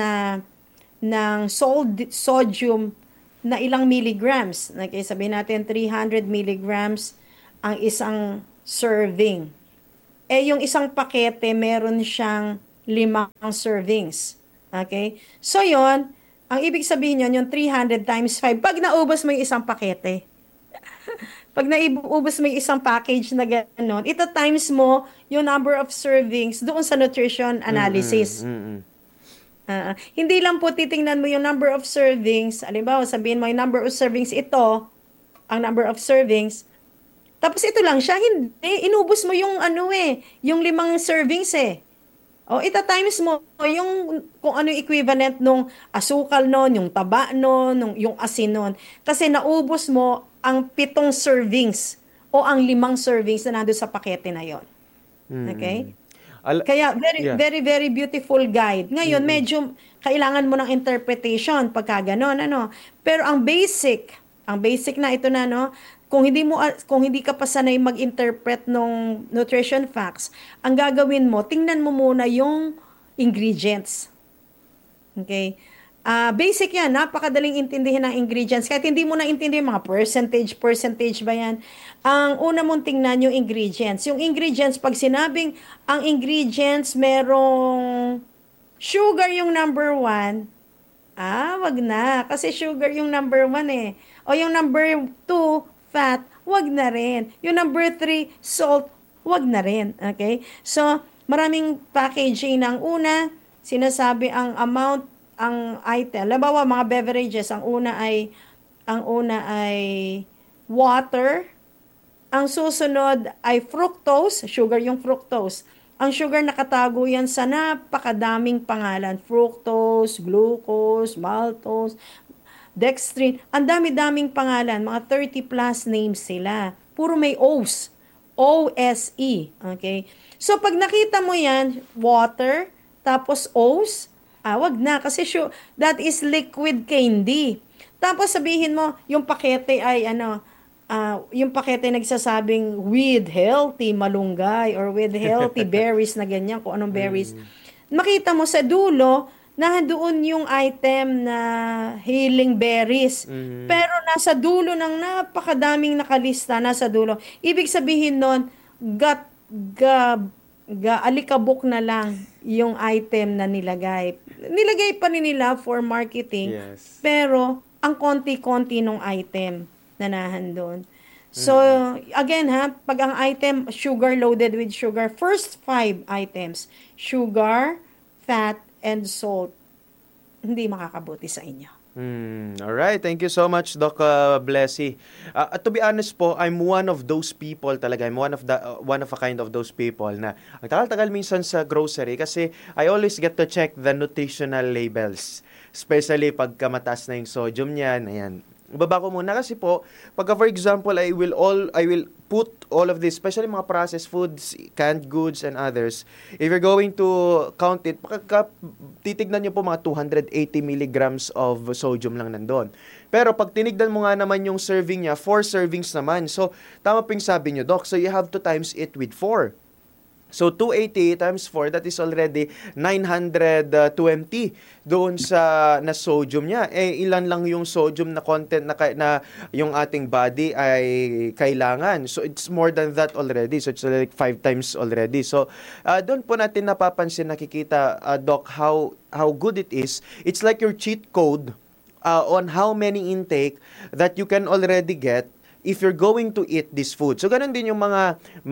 ng sodium na ilang milligrams. Okay, sabihin natin 300 milligrams ang isang serving. Yung isang pakete, meron siyang 5 servings. Okay? So, yon ang ibig sabihin yun, yung 300 times 5, pag naubos mo yung isang pakete, pag naubos mo yung isang package na gano'n, ito times mo yung number of servings doon sa nutrition analysis. Hindi lang po titingnan mo yung number of servings, halimbawa sabihin mo yung number of servings, ito, ang number of servings, tapos ito lang siya, hindi, inubos mo yung yung 5 servings ita times mo yung kung ano yung equivalent nung asukal nun, yung taba nun, yung asin nun. Kasi naubos mo ang 7 servings o ang 5 servings na nandun sa pakete na yon. Okay? Kaya very, very beautiful guide. Ngayon, medyo kailangan mo ng interpretation pagka ganon, Pero ang basic na ito na, kung hindi ka pa sanay mag-interpret ng nutrition facts, ang gagawin mo, tingnan mo muna yung ingredients. Okay? Basic yan, napakadaling intindihin ng ingredients. Kahit hindi mo na intindihin mga percentage ba yan? Ang una mong tingnan yung ingredients. Yung ingredients, pag sinabing ang ingredients merong sugar yung number 1, wag na. Kasi sugar yung number 1 O yung number 2, fat, wag na rin. Yung number 3, salt, wag na rin. Okay? So, maraming packaging ng una, sinasabi ang amount, ang item. Halimbawa, mga beverages, ang una ay water, Ang susunod ay fructose, sugar yung fructose. Ang sugar nakatago yan sa napakadaming pangalan. Fructose, glucose, maltose, dextrine. Ang dami-daming pangalan. Mga 30 plus names sila. Puro may O's. O-S-E. Okay? So, pag nakita mo yan, water, tapos O's, wag na. Kasi that is liquid candy. Tapos sabihin mo, yung pakete ay yung pakete nagsasabing with healthy malunggay or with healthy berries na ganyan, kung anong berries. Makita mo sa dulo, na doon yung item na healing berries. Pero nasa dulo ng napakadaming nakalista, nasa dulo. Ibig sabihin nun, got, ga, alikabok na lang yung item na nilagay. Nilagay pa rin nila for marketing, Yes. pero ang konti-konti nung item na nahandon. So, again pag ang item, sugar loaded with sugar, first 5 items, sugar, fat, and salt, hindi makakabuti sa inyo. All right. Thank you so much, Doc Blessy. To be honest po, I'm one of those people talaga. I'm one of a kind of those people na ang tagal-tagal minsan sa grocery kasi I always get to check the nutritional labels. Especially pagka mataas na yung sodium niyan. Ayan. Baba ko muna kasi po, pagka for example, I will put all of this, especially mga processed foods, canned goods, and others. If you're going to count it, titignan nyo po mga 280 milligrams of sodium lang nandun. Pero pag tinignan mo nga naman yung serving niya, 4 servings naman. So, tama po yung sabi nyo, Doc. So, you have to times it with 4. So, 280 times 4, that is already 920 doon sa na sodium niya. Ilan lang yung sodium na content na yung ating body ay kailangan. So, it's more than that already. So, it's like 5 times already. So, doon po natin napapansin, nakikita, Doc, how good it is. It's like your cheat code on how many intake that you can already get if you're going to eat this food. So, ganun din yung mga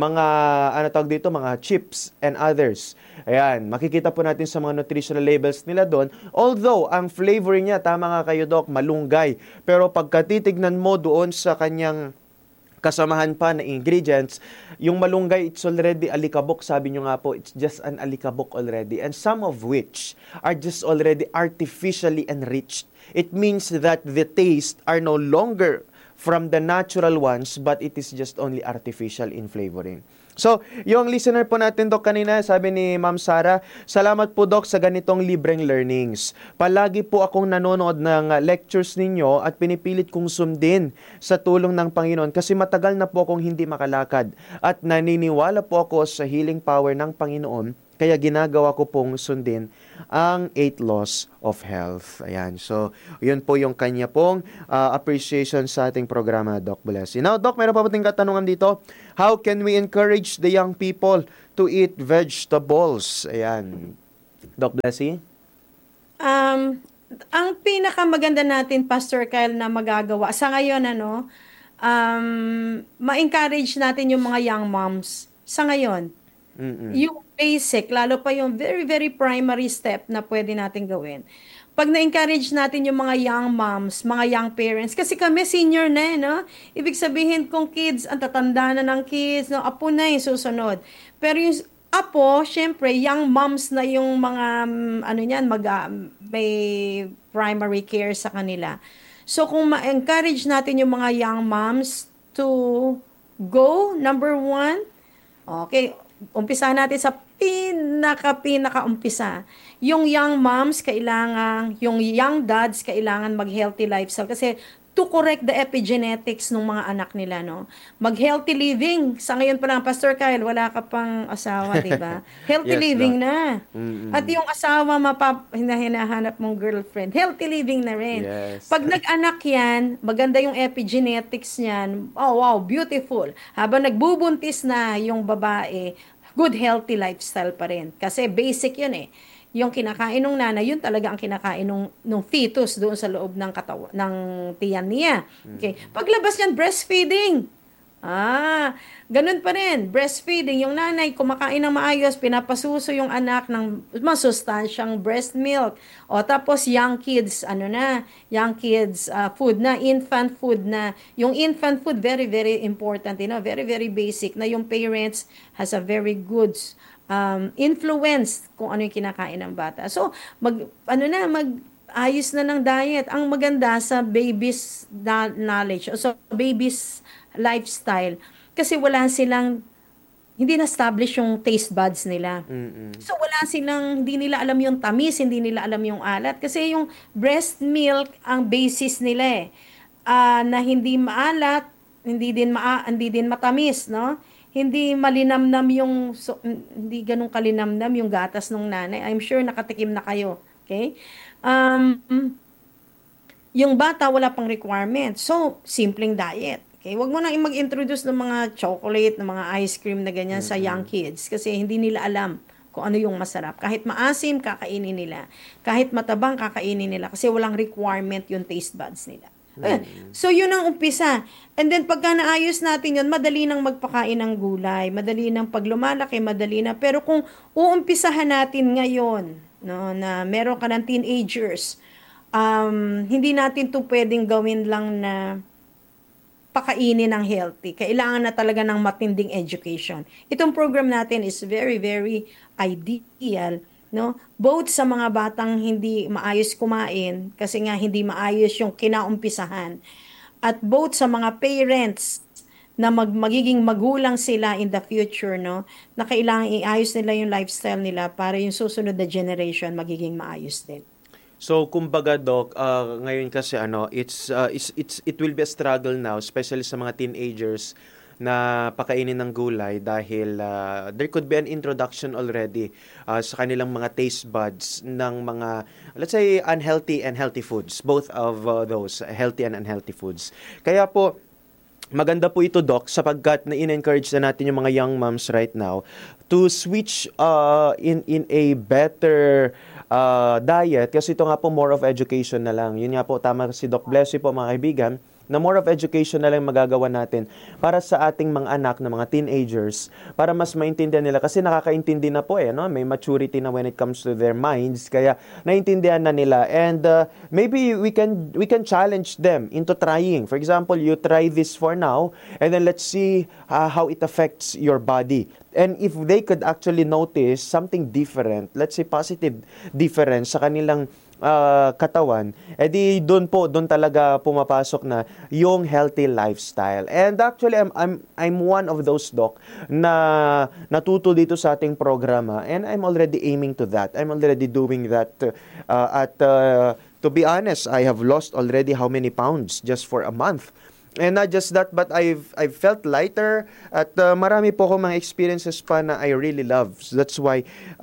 mga chips and others. Ayan, makikita po natin sa mga nutritional labels nila doon. Although, ang flavoring niya, tama nga kayo, Doc, malunggay. Pero pagka titignan mo doon sa kanyang kasamahan pa na ingredients, yung malunggay, it's already alikabok. Sabi nyo nga po, it's just an alikabok already. And some of which are just already artificially enriched. It means that the taste are no longer from the natural ones, but it is just only artificial in flavoring. So, yung listener po natin, Doc, kanina, sabi ni Ma'am Sara, salamat po, Doc, sa ganitong libreng learnings. Palagi po akong nanonood ng lectures ninyo at pinipilit kong sundin sa tulong ng Panginoon kasi matagal na po akong hindi makalakad at naniniwala po ako sa healing power ng Panginoon. Kaya ginagawa ko pong sundin ang 8 laws of health. Ayan. So, yun po yung kanya pong appreciation sa ating programa, Doc Blessy. Now, Doc, meron pa po tayong katanungan dito. How can we encourage the young people to eat vegetables? Ayan. Doc Blessy? Ang pinakamaganda natin, Pastor Kyle, na magagawa sa ngayon, ma-encourage natin yung mga young moms sa ngayon. Yung basic, lalo pa yung very, very primary step na pwede natin gawin. Pag na-encourage natin yung mga young moms, mga young parents, kasi kami senior na no? Ibig sabihin kung kids, ang tatanda na ng kids, no? Apo na yung susunod. Pero yung apo, syempre, young moms na yung mga, may primary care sa kanila. So kung ma-encourage natin yung mga young moms to go, number 1, okay, umpisa natin sa pinaka-umpisa. Yung young moms, yung young dads, kailangan mag-healthy lifestyle. Kasi to correct the epigenetics ng mga anak nila, no? Mag-healthy living. Sa ngayon pa lang, Pastor Kyle, wala ka pang asawa, di ba? Healthy Yes, living Doc. na. At yung asawa, hinahanap mong girlfriend, healthy living na rin. Yes. Pag nag-anak yan, maganda yung epigenetics niyan. Oh, wow, beautiful. Habang nagbubuntis na yung babae, good healthy lifestyle pa rin. Kasi basic yun eh. Yung kinakain ng nanay, yun talaga ang kinakain ng fetus doon sa loob ng katawan, ng tiyan niya. Okay. Paglabas niyan, breastfeeding. Ganun pa rin. Breastfeeding, yung nanay kumakain ng maayos, pinapasuso yung anak ng masustansyang breast milk. O tapos young kids, young kids food na, infant food na. Yung infant food, very, very important, very, very basic na yung parents has a very good influence kung ano yung kinakain ng bata. So, ayos na ng diet. Ang maganda sa baby's knowledge, o so baby's lifestyle, kasi hindi na-establish yung taste buds nila. So hindi nila alam yung tamis, hindi nila alam yung alat. Kasi yung breast milk, ang basis nila na hindi maalat, hindi din matamis, no? Hindi malinamnam hindi ganun kalinamnam yung gatas ng nanay. I'm sure nakatikim na kayo. Okay? Um, yung bata wala pang requirement. So, simpleng diet. Okay? Huwag mo nang mag-introduce ng mga chocolate, ng mga ice cream na ganyan sa young kids kasi hindi nila alam kung ano yung masarap. Kahit maasim, kakainin nila. Kahit matabang, kakainin nila kasi walang requirement yung taste buds nila. Ayan. So, yun ang umpisa. And then, pagka naayos natin yun, madali nang magpakain ng gulay. Madali nang pag lumalaki, madali na. Pero kung uumpisahan natin ngayon, no, na meron ka ng teenagers, hindi natin to pwedeng gawin lang na pakainin ng healthy. Kailangan na talaga ng matinding education. Itong program natin is very, very ideal, no? Both sa mga batang hindi maayos kumain, kasi nga hindi maayos yung kinaumpisahan, at both sa mga parents na magiging magulang sila in the future, no? Na kailangan iayos nila yung lifestyle nila para yung susunod na generation magiging maayos din. So kumbaga Doc, ngayon kasi it will be a struggle now, especially sa mga teenagers na pakainin ng gulay dahil there could be an introduction already sa kanilang mga taste buds ng mga, let's say, unhealthy and healthy foods, both of those healthy and unhealthy foods. Kaya po maganda po ito, Doc, sapagkat na-encourage na natin yung mga young moms right now to switch in a better diet, kasi ito nga po more of education na lang. Yun nga po, tama si Doc Blessy po mga kaibigan, na more of education na lang magagawa natin para sa ating mga anak na mga teenagers, para mas maintindihan nila, kasi nakakaintindi na po no? May maturity na when it comes to their minds, kaya naintindihan na nila, and maybe we can challenge them into trying. For example, you try this for now and then let's see how it affects your body. And if they could actually notice something different, let's say positive difference sa kanilang katawan, edi doon talaga pumapasok na yung healthy lifestyle. And actually I'm one of those, Doc, na natuto dito sa ating programa, and I'm already aiming to that. I'm already doing that to be honest, I have lost already how many pounds just for a month. And not just that, but I've felt lighter, at marami po akong mga experiences pa na I really love. So that's why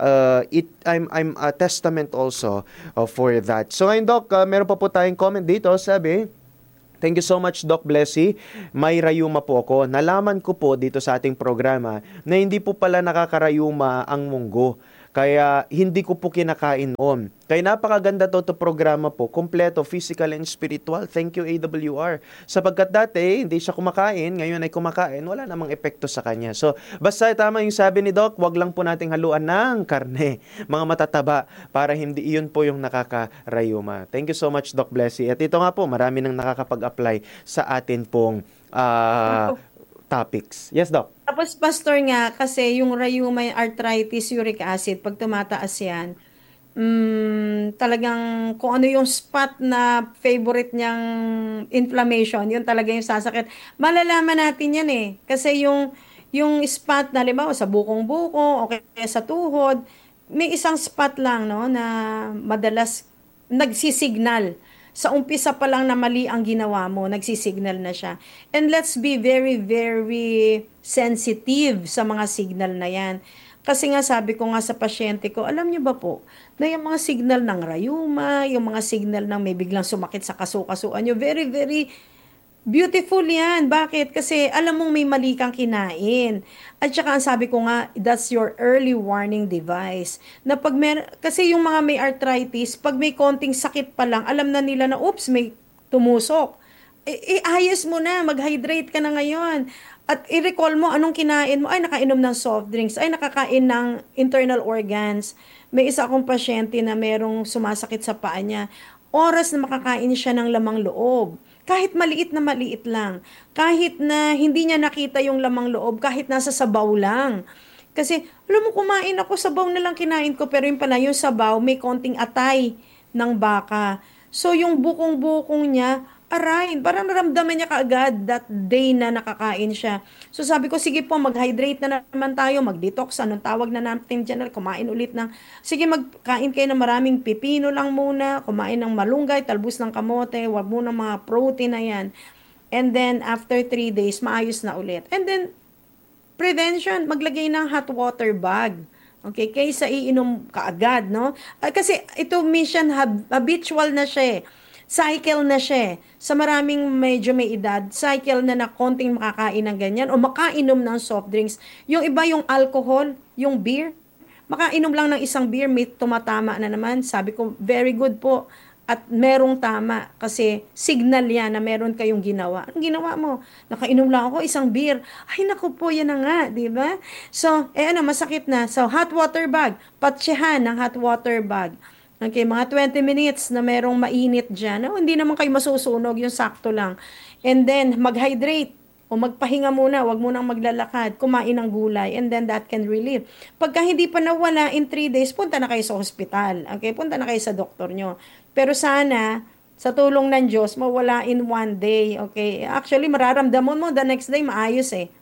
I'm a testament also for that. So ngayon, Doc, meron pa po tayong comment dito. Sabi, thank you so much, Doc Blessy. May rayuma po ako. Nalaman ko po dito sa ating programa na hindi po pala nakakarayuma ang munggo. Kaya hindi ko po kinakain noon. Kaya napakaganda to programa po, kompleto, physical and spiritual. Thank you, AWR. Sapagkat dati, hindi siya kumakain, ngayon ay kumakain, wala namang epekto sa kanya. So, basta tama yung sabi ni Doc, wag lang po nating haluan ng karne, mga matataba, para hindi iyon po yung nakakarayuma. Thank you so much, Doc Blessy. At ito nga po, marami nang nakakapag-apply sa atin pong topics. Yes, Doc. Tapos, Pastor nga, kasi yung rheumatoid arthritis, uric acid, pag tumataas yan, talagang kung ano yung spot na favorite niyang inflammation, yun talaga yung sasakit. Malalaman natin yan Kasi yung spot na, halimbawa, sa bukong-buko, o kaya sa tuhod, may isang spot lang, no, na madalas nagsisignal. Sa umpisa pa lang na mali ang ginawa mo, nagsisignal na siya. And let's be very, very sensitive sa mga signal na yan. Kasi nga sabi ko nga sa pasyente ko, alam niyo ba po, na yung mga signal ng rayuma, yung mga signal ng may biglang sumakit sa kasukasuan nyo, very, very beautiful yan. Bakit? Kasi alam mong may mali kang kinain. At saka ang sabi ko nga, that's your early warning device. Na kasi yung mga may arthritis, pag may konting sakit pa lang, alam na nila na, oops, may tumusok. iayos mo na, mag-hydrate ka na ngayon. At i-recall mo anong kinain mo. Ay, nakainom ng soft drinks. Ay, nakakain ng internal organs. May isa akong pasyente na merong sumasakit sa paa niya. Oras na makakain siya ng lamang loob. Kahit maliit na maliit lang. Kahit na hindi niya nakita yung lamang loob, kahit nasa sabaw lang. Kasi, alam mo, kumain ako, sabaw na lang kinain ko, pero yung pala, yung sabaw, may konting atay ng baka. So, yung bukong-bukong niya, aray, parang naramdaman niya kaagad that day na nakakain siya. So, sabi ko, sige po, mag-hydrate na naman tayo, mag-detox, anong tawag na natin dyan, kumain ulit ng, sige, magkain kayo ng maraming pipino lang muna, kumain ng malunggay, talbos ng kamote, wag muna mga protein na yan. And then, after 3 days, maayos na ulit. And then, prevention, maglagay ng hot water bag. Okay, kaysa iinom kaagad, no? Kasi ito mission habitual na siya eh. Cycle na siya eh. Sa maraming medyo may edad, cycle na konting makakain ng ganyan o makainom ng soft drinks. Yung iba yung alcohol, yung beer, makainom lang ng isang beer, may tumatama na naman. Sabi ko, very good po. At merong tama kasi signal yan na meron kayong ginawa. Ang ginawa mo? Nakainom lang ako isang beer. Ay naku po, yan na nga, di ba? So, masakit na. So, hot water bag. Patsyahan ng hot water bag. Okay, mga 20 minutes na merong mainit dyan. No, hindi naman kayo masusunog, yung sakto lang. And then, mag-hydrate. O magpahinga muna, wag munang maglalakad, kumain ng gulay, and then that can relieve. Pagka hindi pa nawala in 3 days, punta na kayo sa ospital. Okay, punta na kayo sa doktor nyo. Pero sana, sa tulong ng Diyos, mawala in 1 day. Okay, actually, mararamdaman mo the next day, maayos eh.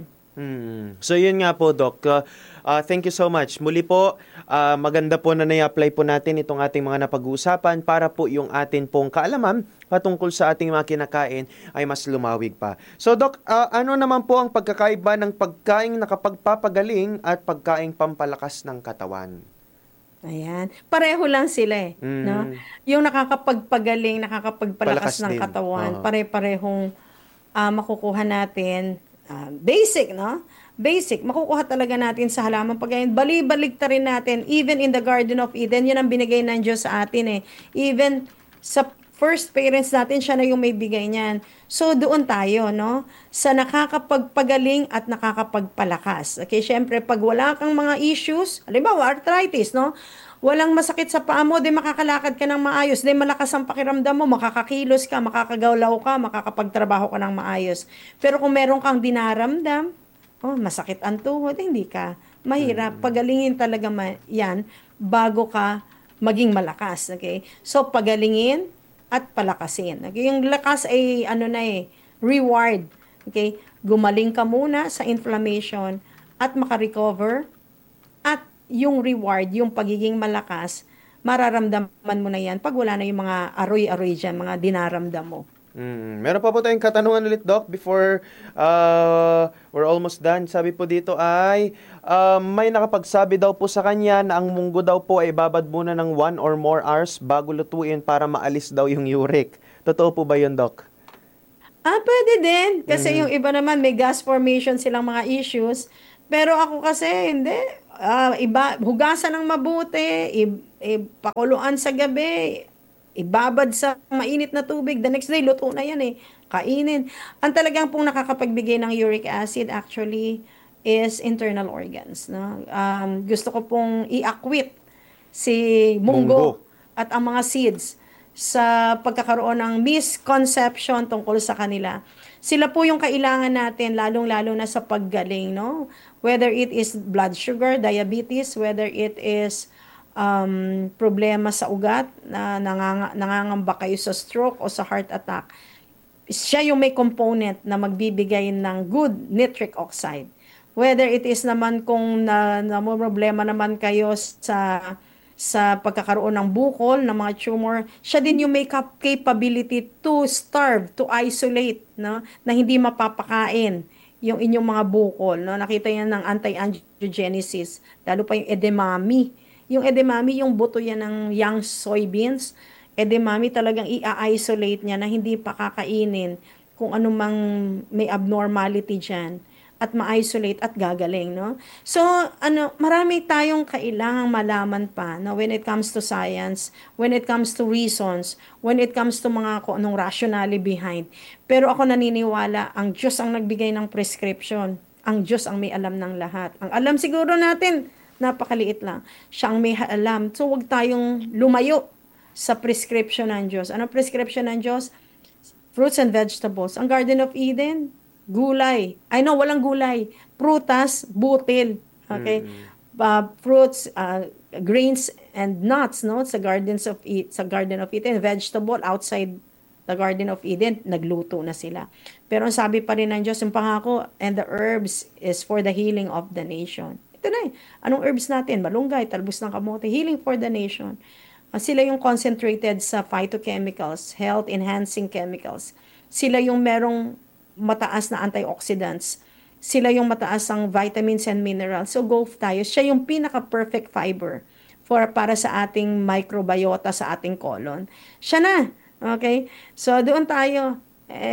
So yun nga po, Doc. Thank you so much. Muli po, maganda po na nai-apply po natin itong ating mga napag-uusapan para po yung atin pong kaalaman patungkol sa ating mga kinakain ay mas lumawig pa. So Doc, ano naman po ang pagkakaiba ng pagkain nakapagpapagaling at pagkain pampalakas ng katawan? Ayan. Pareho lang sila eh. No? Yung nakakapagpagaling, nakakapagpalakas Palakas ng din. katawan, Oo. pare-parehong makukuha natin. Basic, no? Basic. Makukuha talaga natin sa halaman pagkain. Bali-balig ta rin natin. Even in the Garden of Eden, yun ang binigay ng Diyos sa atin eh. Even sa first parents natin, siya na yung may bigay niyan. So, doon tayo, no? Sa nakakapagpagaling at nakakapagpalakas. Okay, syempre, pag wala kang mga issues, halimbawa, arthritis, no? Walang masakit sa paa mo, di makakalakad ka ng maayos, di malakas ang pakiramdam mo, makakakilos ka, makakagalaw ka, makakapagtrabaho ka ng maayos. Pero kung meron kang dinaramdam, masakit ang tuhod, hindi ka mahirap. Pagalingin talaga yan bago ka maging malakas. Okay? So, pagalingin at palakasin. Okay? Yung lakas ay reward. Okay? Gumaling ka muna sa inflammation at makarecover at yung reward, yung pagiging malakas, mararamdaman mo na yan pag wala na yung mga aroy-aroy dyan, mga dinaramdam mo. Meron pa po tayong katanungan ulit, Doc, before we're almost done. Sabi po dito ay may nakapagsabi daw po sa kanya na ang munggo daw po ay babad muna ng 1 or more hours bago lutuin para maalis daw yung uric. Totoo po ba yun, Doc? Pwede din. Kasi yung iba naman, may gas formation silang mga issues. Pero ako kasi, hindi. Hugasan ng mabuti, pakuluan sa gabi, ibabad sa mainit na tubig. The next day, luto na yan eh. Kainin. Ang talagang pong nakakapagbigay ng uric acid actually is internal organs. No? Gusto ko pong i-acquit si munggo at ang mga seeds sa pagkakaroon ng misconception tungkol sa kanila. Sila po yung kailangan natin, lalong-lalo na sa paggaling, no? Whether it is blood sugar, diabetes, whether it is problema sa ugat, na nangangamba kayo sa stroke o sa heart attack. Siya yung may component na magbibigay ng good nitric oxide. Whether it is naman kung problema naman kayo sa pagkakaroon ng bukol, ng mga tumor, siya din yung may capability to starve, to isolate, no? Na hindi mapapakain yung inyong mga bukol. No? Nakita yan ng anti-angiogenesis, lalo pa yung edamame. Yung edamame, yung buto yan ng young soybeans, edamame talagang i-isolate niya na hindi pa kakainin kung anumang may abnormality dyan. at ma-isolate at gagaling, no? So, marami tayong kailangang malaman pa, no, when it comes to science, when it comes to reasons, when it comes to mga kung anong rationale behind. Pero ako naniniwala, ang Diyos ang nagbigay ng prescription. Ang Diyos ang may alam ng lahat. Ang alam siguro natin, napakaliit lang. Siya ang may alam. So, huwag tayong lumayo sa prescription ng Diyos. Ano prescription ng Diyos? Fruits and vegetables. Ang Garden of Eden, gulay. I know, walang gulay. Prutas, butil. Okay? Fruits, grains, and nuts, no? Sa Garden of Eden, vegetable outside the Garden of Eden, nagluto na sila. Pero ang sabi pa rin ng Diyos, yung pangako, and the herbs is for the healing of the nation. Ito na eh. Anong herbs natin? Malunggay, talbos ng kamote, healing for the nation. Sila yung concentrated sa phytochemicals, health-enhancing chemicals. Sila yung merong mataas na antioxidants. Sila yung mataas ang vitamins and minerals. So go tayo. Siya yung pinaka-perfect fiber para sa ating microbiota, sa ating colon. Siya na. Okay? So doon tayo.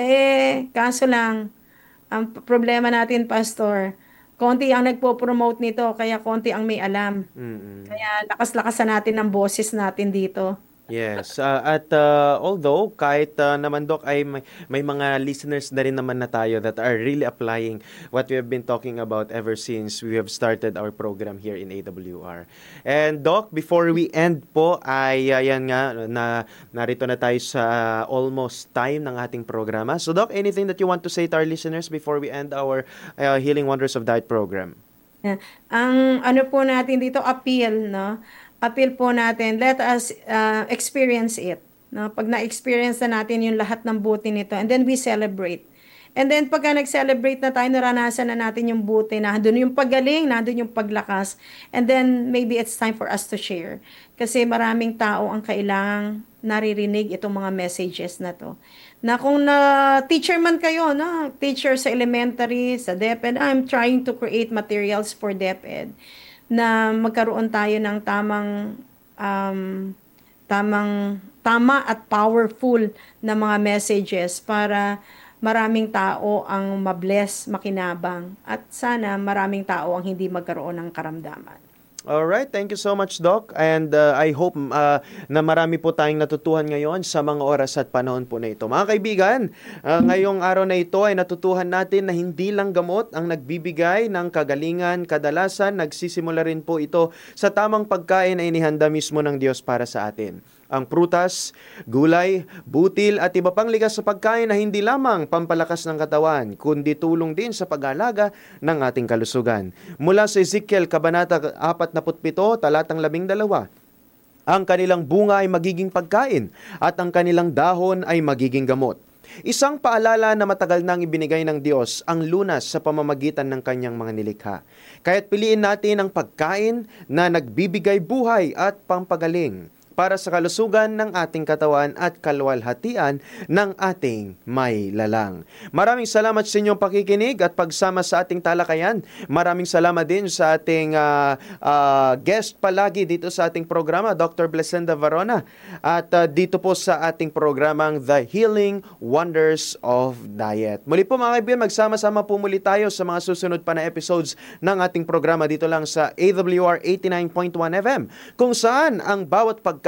Kaso lang, ang problema natin, Pastor, konti ang nagpo-promote nito, kaya konti ang may alam. Kaya lakas-lakasan natin ang boses natin dito. Yes, although kahit naman Doc ay may mga listeners na rin naman na tayo that are really applying what we have been talking about ever since we have started our program here in AWR. And Doc, before we end po ay yan nga narito na tayo sa almost time ng ating programa. So Doc, anything that you want to say to our listeners before we end our Healing Wonders of Diet program? Ang ano po natin dito, appeal, no? Appeal po natin, let us experience it. No? Pag na-experience na natin yung lahat ng buti nito, and then we celebrate. And then pagka nag-celebrate na tayo, naranasan na natin yung buti, nandun yung paggaling, nandun yung paglakas, and then maybe it's time for us to share. Kasi maraming tao ang kailangang naririnig itong mga messages na to. Na kung teacher man kayo, no? Teacher sa elementary, sa DepEd, I'm trying to create materials for DepEd na magkaroon tayo ng tama at powerful na mga messages para maraming tao ang mabless, makinabang, at sana maraming tao ang hindi magkaroon ng karamdaman. Alright, thank you so much, Doc. And I hope na marami po tayong natutuhan ngayon sa mga oras at panahon po na ito. Mga kaibigan, ngayong araw na ito ay natutuhan natin na hindi lang gamot ang nagbibigay ng kagalingan. Kadalasan, nagsisimula rin po ito sa tamang pagkain na inihanda mismo ng Diyos para sa atin. Ang prutas, gulay, butil at iba pang ligas sa pagkain na hindi lamang pampalakas ng katawan, kundi tulong din sa pag-aalaga ng ating kalusugan. Mula sa Ezekiel Kabanata 47, talatang 12, ang kanilang bunga ay magiging pagkain at ang kanilang dahon ay magiging gamot. Isang paalala na matagal nang ibinigay ng Diyos ang lunas sa pamamagitan ng kanyang mga nilikha. Kaya't piliin natin ang pagkain na nagbibigay buhay at pampagaling para sa kalusugan ng ating katawan at kaluwalhatian ng ating may lalang. Maraming salamat sa inyong pakikinig at pagsama sa ating talakayan. Maraming salamat din sa ating guest palagi dito sa ating programa, Dr. Blesenda Varona. At dito po sa ating programang The Healing Wonders of Diet. Muli po mga kaibigan, magsama-sama po muli tayo sa mga susunod pa na episodes ng ating programa dito lang sa AWR 89.1 FM, kung saan ang bawat pagkain